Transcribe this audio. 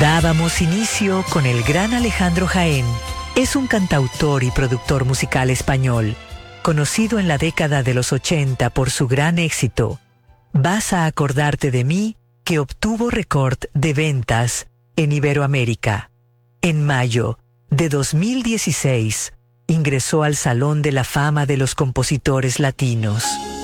Dábamos inicio con el gran Alejandro Jaén. Es un cantautor y productor musical español, conocido en la década de los 80 por su gran éxito, Vas a acordarte de mí, que obtuvo récord de ventas en Iberoamérica. En mayo de 2016, ingresó al Salón de la Fama de los Compositores Latinos.